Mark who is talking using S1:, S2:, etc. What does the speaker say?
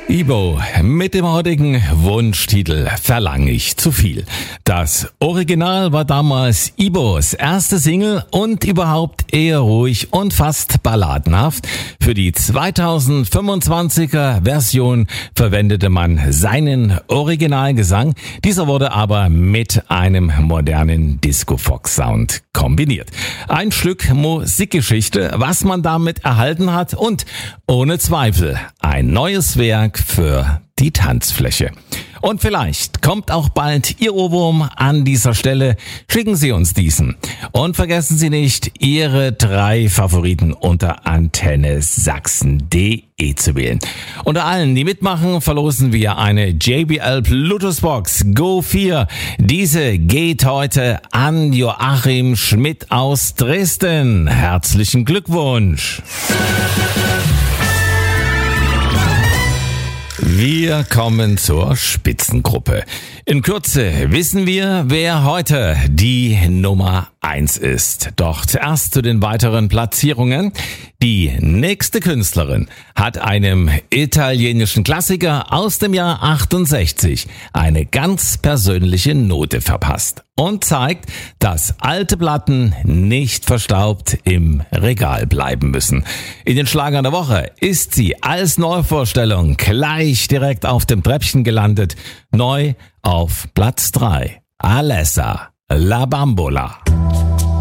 S1: Ibo, mit dem heutigen Wunschtitel Verlang ich zu viel. Das Original war damals Ibos erste Single und überhaupt eher ruhig und fast balladenhaft. Für die 2025er Version verwendete man seinen Originalgesang. Dieser wurde aber mit einem modernen Disco-Fox-Sound kombiniert. Ein Stück Musikgeschichte, was man damit erhalten hat und ohne Zweifel ein neues Werk für die Tanzfläche. Und vielleicht kommt auch bald Ihr Ohrwurm an dieser Stelle. Schicken Sie uns diesen. Und vergessen Sie nicht, Ihre 3 Favoriten unter antennesachsen.de zu wählen. Unter allen, die mitmachen, verlosen wir eine JBL Bluetooth Box Go 4. Diese geht heute an Joachim Schmidt aus Dresden. Herzlichen Glückwunsch! Wir kommen zur Spitzengruppe. In Kürze wissen wir, wer heute die Nummer 1 ist. Doch zuerst zu den weiteren Platzierungen. Die nächste Künstlerin hat einem italienischen Klassiker aus dem Jahr 68 eine ganz persönliche Note verpasst und zeigt, dass alte Platten nicht verstaubt im Regal bleiben müssen. In den Schlagern der Woche ist sie als Neuvorstellung gleich direkt auf dem Treppchen gelandet. Neu auf Platz 3. Alessa, La Bambola.